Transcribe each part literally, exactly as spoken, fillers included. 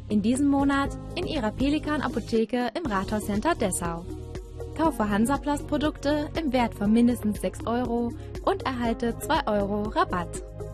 In diesem Monat in Ihrer Pelikan-Apotheke im Rathauscenter Dessau. Kaufe Hansaplast-Produkte im Wert von mindestens sechs Euro und erhalte zwei Euro Rabatt.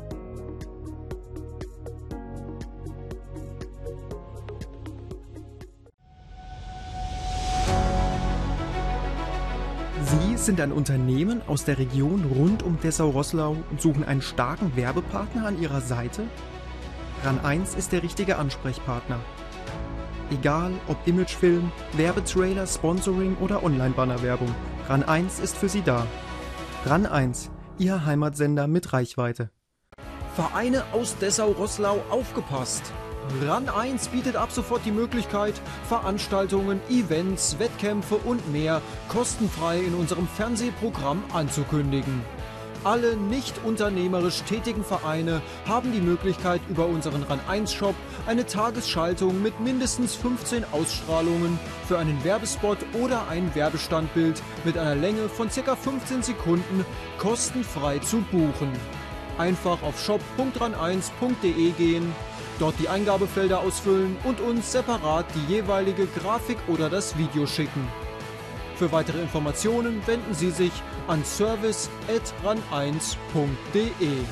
Sie sind ein Unternehmen aus der Region rund um Dessau-Roßlau und suchen einen starken Werbepartner an Ihrer Seite? RAN eins ist der richtige Ansprechpartner. Egal ob Imagefilm, Werbetrailer, Sponsoring oder Online-Bannerwerbung, RAN eins ist für Sie da. RAN eins, Ihr Heimatsender mit Reichweite. Vereine aus Dessau-Roßlau, aufgepasst! RAN eins bietet ab sofort die Möglichkeit, Veranstaltungen, Events, Wettkämpfe und mehr kostenfrei in unserem Fernsehprogramm anzukündigen. Alle nicht unternehmerisch tätigen Vereine haben die Möglichkeit, über unseren RAN eins Shop eine Tagesschaltung mit mindestens fünfzehn Ausstrahlungen für einen Werbespot oder ein Werbestandbild mit einer Länge von ca. fünfzehn Sekunden kostenfrei zu buchen. Einfach auf shop punkt ran eins punkt de gehen, dort die Eingabefelder ausfüllen und uns separat die jeweilige Grafik oder das Video schicken. Für weitere Informationen wenden Sie sich an service at ran eins punkt de.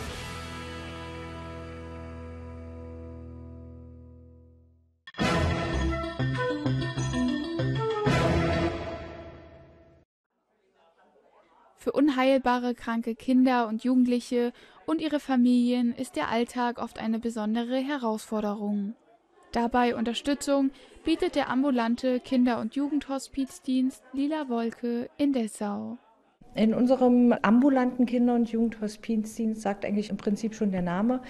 Für unheilbare kranke Kinder und Jugendliche und ihre Familien ist der Alltag oft eine besondere Herausforderung. Dabei Unterstützung bietet der ambulante Kinder- und Jugendhospizdienst Lila Wolke in Dessau. In unserem ambulanten Kinder- und Jugendhospizdienst sagt eigentlich im Prinzip schon der Name.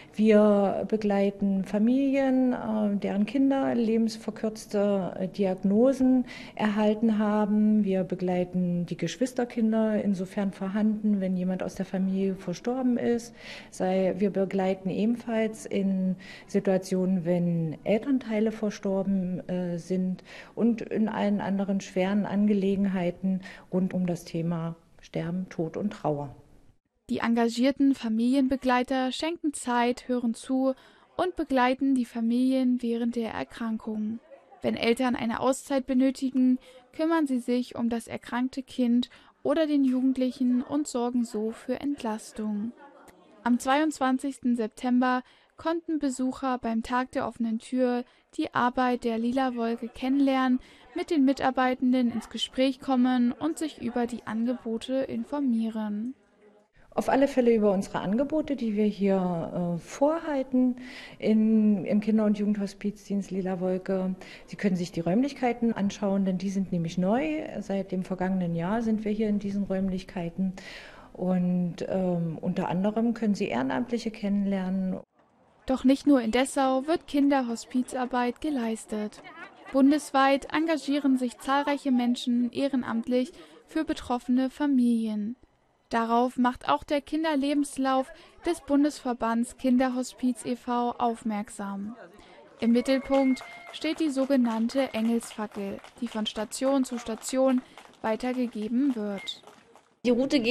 Wir begleiten Familien, deren Kinder lebensverkürzte Diagnosen erhalten haben. Wir begleiten die Geschwisterkinder, insofern vorhanden, wenn jemand aus der Familie verstorben ist. Wir begleiten ebenfalls in Situationen, wenn Elternteile verstorben sind und in allen anderen schweren Angelegenheiten rund um das Thema Sterben, Tod und Trauer. Die engagierten Familienbegleiter schenken Zeit, hören zu und begleiten die Familien während der Erkrankung. Wenn Eltern eine Auszeit benötigen, kümmern sie sich um das erkrankte Kind oder den Jugendlichen und sorgen so für Entlastung. Am zweiundzwanzigsten September konnten Besucher beim Tag der offenen Tür die Arbeit der Lila Wolke kennenlernen, mit den Mitarbeitenden ins Gespräch kommen und sich über die Angebote informieren. Auf alle Fälle über unsere Angebote, die wir hier äh, vorhalten in, im Kinder- und Jugendhospizdienst Lila Wolke. Sie können sich die Räumlichkeiten anschauen, denn die sind nämlich neu. Seit dem vergangenen Jahr sind wir hier in diesen Räumlichkeiten. Und ähm, unter anderem können Sie Ehrenamtliche kennenlernen. Doch nicht nur in Dessau wird Kinderhospizarbeit geleistet. Bundesweit engagieren sich zahlreiche Menschen ehrenamtlich für betroffene Familien. Darauf macht auch der Kinderlebenslauf des Bundesverbands Kinderhospiz e V aufmerksam. Im Mittelpunkt steht die sogenannte Engelsfackel, die von Station zu Station weitergegeben wird. Die Route geht